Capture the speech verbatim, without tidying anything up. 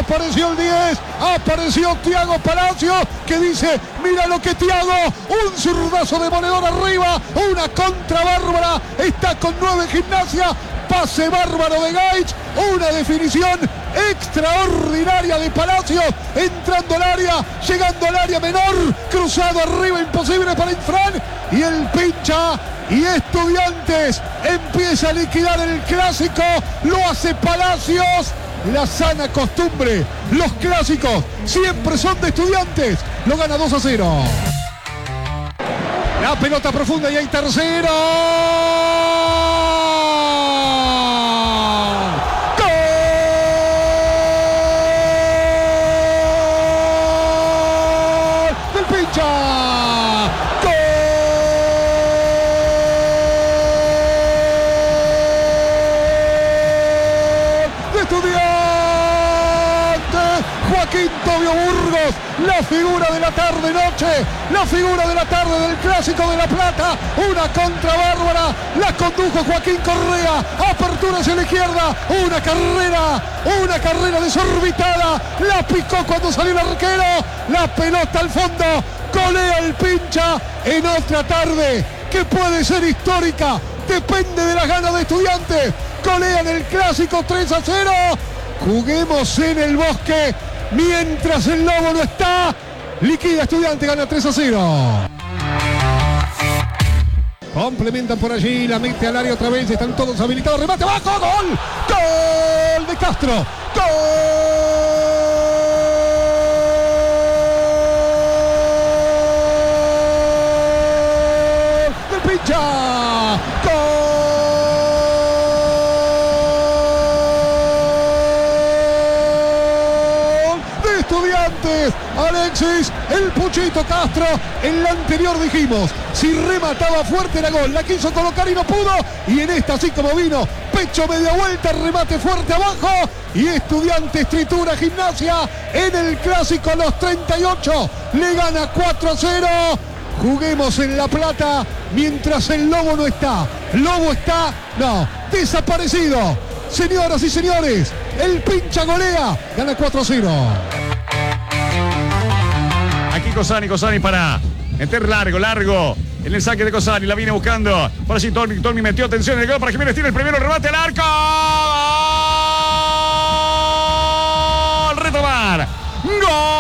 apareció el diez, apareció Thiago Palacio, que dice, mira lo que Thiago, un zurdazo demoledor arriba, una contra bárbara, está con nueve Gimnasia, pase bárbaro de Gaich, una definición extraordinaria de Palacios, entrando al área, llegando al área menor, cruzado arriba, imposible para Infran, y el pincha, y Estudiantes empieza a liquidar el clásico, lo hace Palacios, la sana costumbre, los clásicos siempre son de Estudiantes, lo gana dos a cero. La pelota profunda y hay tercero. Joaquín Tobio Burgos, la figura de la tarde-noche, la figura de la tarde del Clásico de La Plata, una contra bárbara, la condujo Joaquín Correa, apertura hacia la izquierda, una carrera, una carrera desorbitada, la picó cuando salió el arquero, la pelota al fondo, golea el pincha en otra tarde que puede ser histórica, depende de las ganas de Estudiantes, golean el Clásico tres a cero, juguemos en el Bosque. Mientras el Lobo no está, liquida Estudiante, gana tres a cero. Complementan por allí, la mete al área otra vez, están todos habilitados, remate abajo, gol, gol de Castro, gol del pincha, gol. Estudiantes, Alexis, el Puchito Castro, en la anterior dijimos, si remataba fuerte era gol, la quiso colocar y no pudo, y en esta así como vino, pecho media vuelta, remate fuerte abajo, y Estudiantes tritura Gimnasia, en el Clásico a los treinta y ocho, le gana cuatro a cero, juguemos en La Plata, mientras el Lobo no está, Lobo está, no, desaparecido, señoras y señores, el pincha golea, gana cuatro a cero. Aquí Cosani, Cosani para meter largo, largo. En el saque de Cosani, la viene buscando. Por así Tony, Tony metió atención en el gol para Jiménez, tiene el primero, remate al arco. ¡Gol! Retomar. ¡Gol!